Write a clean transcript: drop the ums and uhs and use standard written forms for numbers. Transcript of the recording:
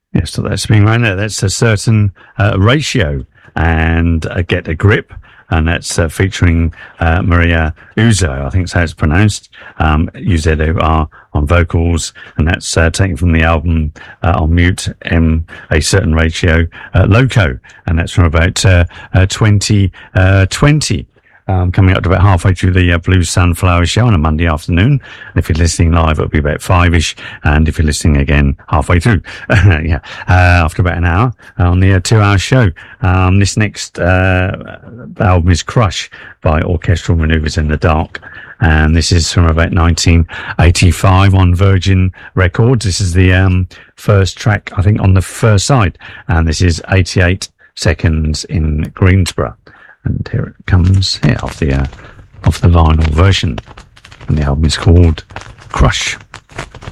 Yes, so that's being right there. That's a certain ratio and Get a Grip. And that's featuring Maria Uzo, I think is how it's pronounced, Uzor on vocals. And that's taken from the album on Mute, A Certain Ratio, Loco. And that's from about 2020. Coming up to about halfway through the Blue Sunflower Show on a Monday afternoon. And if you're listening live, it'll be about 5-ish. And if you're listening again, halfway through, after about an hour on the 2-hour show. This next album is Crush by Orchestral Maneuvers in the Dark. And this is from about 1985 on Virgin Records. This is the first track, I think, on the first side. And this is 88 Seconds in Greensboro. And here it comes off the vinyl version. And the album is called Crush.